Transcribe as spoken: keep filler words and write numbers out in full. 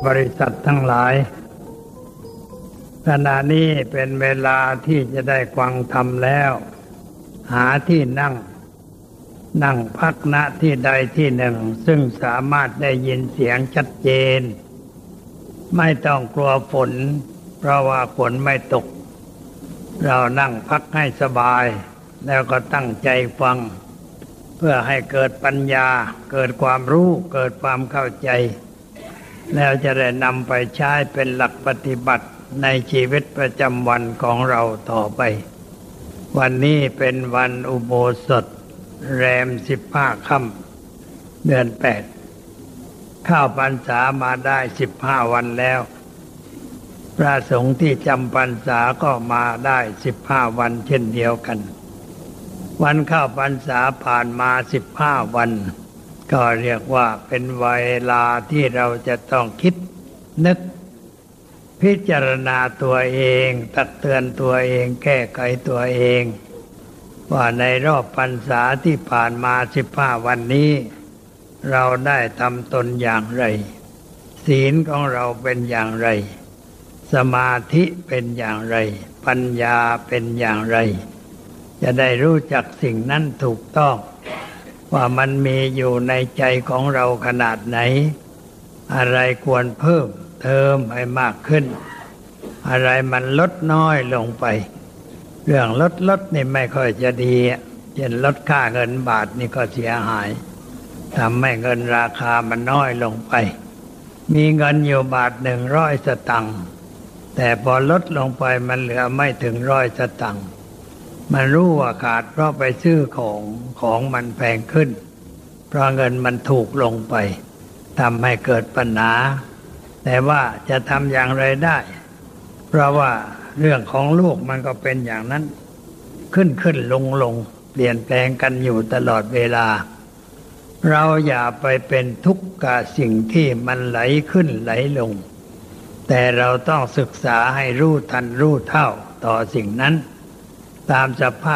บริษัททั้งหลายขณะนี้เป็นเวลาที่จะได้ฟังธรรมแล้วหาที่นั่งนั่งพักณที่ใดที่หนึ่งซึ่งสามารถได้ยินเสียงชัดเจนไม่ต้องกลัวฝนเพราะว่าฝนไม่ตกเรานั่งพักให้สบายแล้วก็ตั้งใจฟังเพื่อให้เกิดปัญญาเกิดความรู้เกิดความเข้าใจแล้วจะได้นำไปใช้เป็นหลักปฏิบัติในชีวิตประจำวันของเราต่อไปวันนี้เป็นวันอุโบสถแรมสิบห้าค่ำเดือนแปดเข้าพรรษามาได้สิบห้าวันแล้วพระสงฆ์ที่จำพรรษาก็มาได้สิบห้าวันเช่นเดียวกันวันเข้าพรรษาผ่านมาสิบห้าวันก็เรียกว่าเป็นเวลาที่เราจะต้องคิดนึกพิจารณาตัวเองตักเตือนตัวเองแก้ไขตัวเองว่าในรอบพรรษาที่ผ่านมาสิบห้าวันนี้เราได้ทำตนอย่างไรศีลของเราเป็นอย่างไรสมาธิเป็นอย่างไรปัญญาเป็นอย่างไรจะได้รู้จักสิ่งนั้นถูกต้องว่ามันมีอยู่ในใจของเราขนาดไหนอะไรควรเพิ่มเติมให้มากขึ้นอะไรมันลดน้อยลงไปเรื่องลดลดนี่ไม่ค่อยจะดีเช่นลดค่าเงินบาทนี่ก็เสียหายทำให้เงินราคามันน้อยลงไปมีเงินอยู่บาทหนึ่งร้อยสตังค์แต่พอลดลงไปมันเหลือไม่ถึงร้อยสตังค์มันรู้ว่าขาดเพราะไปซื้อของของมันแพงขึ้นเพราะเงินมันถูกลงไปทำให้เกิดปัญหาแต่ว่าจะทำอย่างไรได้เพราะว่าเรื่องของโลกมันก็เป็นอย่างนั้นขึ้นขึ้นลงลงเปลี่ยนแปลงกันอยู่ตลอดเวลาเราอย่าไปเป็นทุกข์กับสิ่งที่มันไหลขึ้นไหลลงแต่เราต้องศึกษาให้รู้ทันรู้เท่าต่อสิ่งนั้นตามสภาพ